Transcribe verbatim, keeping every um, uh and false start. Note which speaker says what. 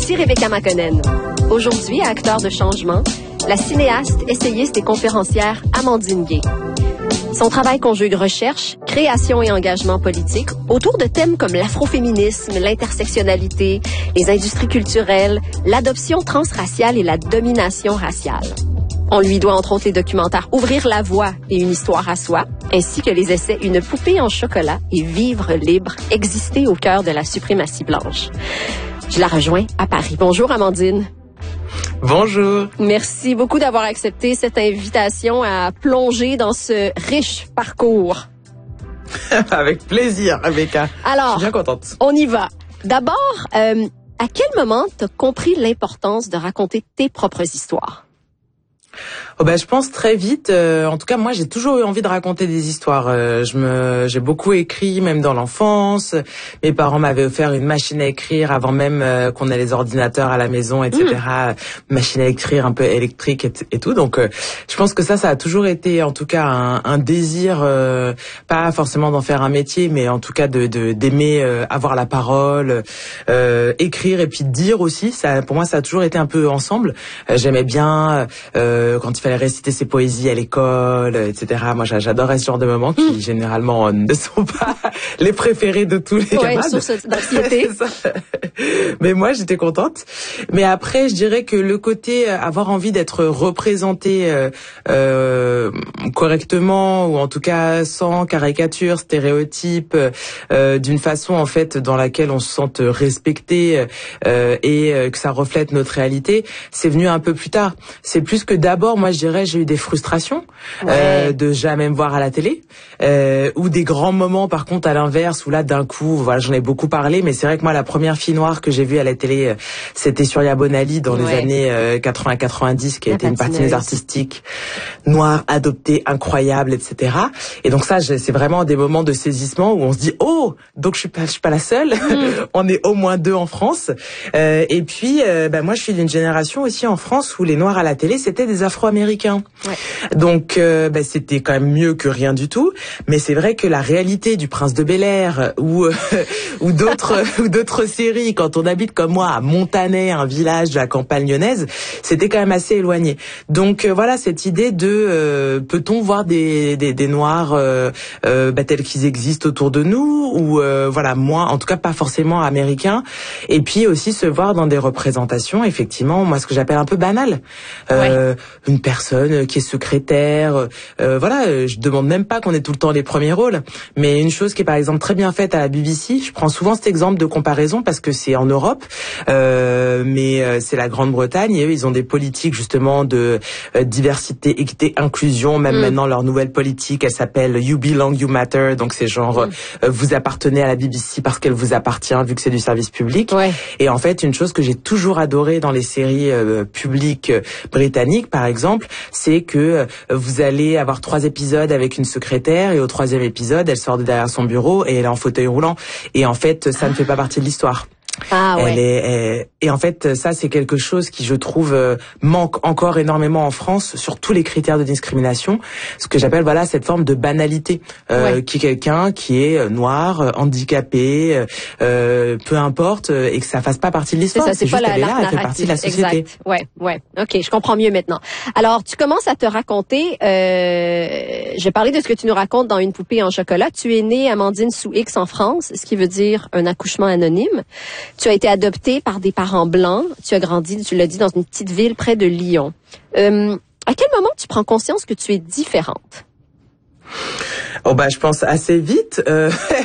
Speaker 1: Ici Rebecca Makonnen. Aujourd'hui, à Acteurs de changement, la cinéaste, essayiste et conférencière Amandine Gay. Son travail conjugue recherche, création et engagement politique autour de thèmes comme l'afroféminisme, l'intersectionnalité, les industries culturelles, l'adoption transraciale et la domination raciale. On lui doit entre autres les documentaires Ouvrir la voie et Une histoire à soi, ainsi que les essais Une poupée en chocolat et Vivre libre, exister au cœur de la suprématie blanche. Je la rejoins à Paris. Bonjour Amandine.
Speaker 2: Bonjour.
Speaker 1: Merci beaucoup d'avoir accepté cette invitation à plonger dans ce riche parcours.
Speaker 2: Avec plaisir, Rebecca.
Speaker 1: Alors,
Speaker 2: je suis bien contente.
Speaker 1: On y va. D'abord, euh, à quel moment t'as compris l'importance de raconter tes propres histoires?
Speaker 2: Oh ben, je pense très vite. Euh, en tout cas, moi, j'ai toujours eu envie de raconter des histoires. Euh, je me, j'ai beaucoup écrit, même dans l'enfance. Mes parents m'avaient offert une machine à écrire avant même euh, qu'on ait les ordinateurs à la maison, et cetera. Mmh. Machine à écrire un peu électrique et, et tout. Donc, euh, je pense que ça, ça a toujours été, en tout cas, un, un désir, euh, pas forcément d'en faire un métier, mais en tout cas de, de d'aimer euh, avoir la parole, euh, écrire et puis dire aussi. Ça, pour moi, ça a toujours été un peu ensemble. Euh, j'aimais bien euh, quand il fallait réciter ses poésies à l'école, et cetera. Moi, j'adorais ce genre de moments qui, mmh. généralement, ne sont pas les préférés de tous les
Speaker 1: ouais,
Speaker 2: camarades.
Speaker 1: Source d'anxiété.
Speaker 2: Mais moi, j'étais contente. Mais après, je dirais que le côté avoir envie d'être représenté euh, euh, correctement, ou en tout cas sans caricature, stéréotype, euh, d'une façon, en fait, dans laquelle on se sente respecté euh, et euh, que ça reflète notre réalité, c'est venu un peu plus tard. C'est plus que d'abord, moi, je dirais, j'ai eu des frustrations ouais. euh, de jamais me voir à la télé, euh, ou des grands moments, par contre, à l'inverse, où là, d'un coup, voilà, j'en ai beaucoup parlé, mais c'est vrai que moi, la première fille noire que j'ai vue à la télé, c'était Surya Bonali dans ouais. les années euh, quatre-vingts quatre-vingt-dix, qui a la été une patineuse artistique noire, adoptée, incroyable, et cetera. Et donc ça, c'est vraiment des moments de saisissement où on se dit, oh, donc je suis pas, je suis pas la seule, mmh. on est au moins deux en France. Euh, et puis, euh, bah, moi, je suis d'une génération aussi en France où les Noirs à la télé, c'était des Afro-Américains. Ouais. Donc, euh, bah, c'était quand même mieux que rien du tout. Mais c'est vrai que la réalité du Prince de Bel-Air ou euh, ou d'autres ou d'autres séries, quand on habite comme moi à Montanet, un village de la campagne lyonnaise, c'était quand même assez éloigné. Donc euh, voilà, cette idée de euh, peut-on voir des des, des Noirs euh, euh, bah, tels qu'ils existent autour de nous, ou euh, voilà, moi en tout cas pas forcément américains. Et puis aussi se voir dans des représentations, effectivement, moi ce que j'appelle un peu banales. Euh, ouais. Une personne qui est secrétaire, euh, voilà, je demande même pas qu'on ait tout le temps les premiers rôles, mais une chose qui est par exemple très bien faite à la B B C, je prends souvent cet exemple de comparaison parce que c'est en Europe, euh, mais euh, c'est la Grande-Bretagne, et eux ils ont des politiques justement de euh, diversité, équité, inclusion, même mm. maintenant leur nouvelle politique, elle s'appelle You Belong, You Matter, donc c'est genre mm. euh, vous appartenez à la B B C parce qu'elle vous appartient vu que c'est du service public. Ouais. Et en fait, une chose que j'ai toujours adorée dans les séries euh, publiques euh, britanniques, par exemple, c'est que euh, vous allez avoir trois épisodes avec une secrétaire, et au troisième épisode, elle sort de derrière son bureau et elle est en fauteuil roulant. Et en fait, ça ne fait pas partie de l'histoire.
Speaker 1: Ah ouais.
Speaker 2: Elle est, elle, et en fait, ça, c'est quelque chose qui, je trouve, euh, manque encore énormément en France sur tous les critères de discrimination. Ce que j'appelle, voilà, cette forme de banalité, euh, ouais. qui est quelqu'un qui est noir, handicapé, euh, peu importe, et que ça fasse pas partie de l'histoire.
Speaker 1: C'est ça, c'est,
Speaker 2: c'est
Speaker 1: pas
Speaker 2: juste
Speaker 1: la,
Speaker 2: elle est là,
Speaker 1: elle
Speaker 2: fait partie de la société.
Speaker 1: Exact. Ouais, ouais. Ok, je comprends mieux maintenant. Alors, tu commences à te raconter. Euh, j'ai parlé de ce que tu nous racontes dans Une poupée en chocolat. Tu es née, Amandine, sous X en France, ce qui veut dire un accouchement anonyme. Tu as été adoptée par des parents blancs. Tu as grandi, tu l'as dit, dans une petite ville près de Lyon. Euh, à quel moment tu prends conscience que tu es différente?
Speaker 2: Oh bah je pense assez vite. Euh,